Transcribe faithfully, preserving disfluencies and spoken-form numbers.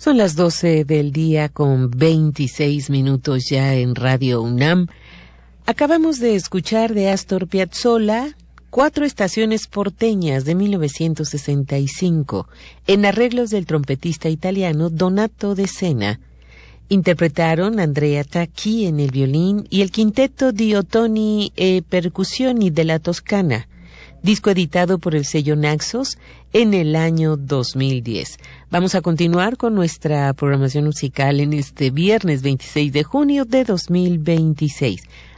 Son las doce del día con veintiséis minutos ya en Radio UNAM. Acabamos de escuchar de Astor Piazzolla Cuatro estaciones porteñas de mil novecientos sesenta y cinco, en arreglos del trompetista italiano Donato De Sena. Interpretaron Andrea Tacchi en el violín y el quinteto di Ottoni e Percussioni de la Toscana, disco editado por el sello Naxos en el año dos mil diez. Vamos a continuar con nuestra programación musical en este viernes veintiséis de junio de dos mil veintiséis.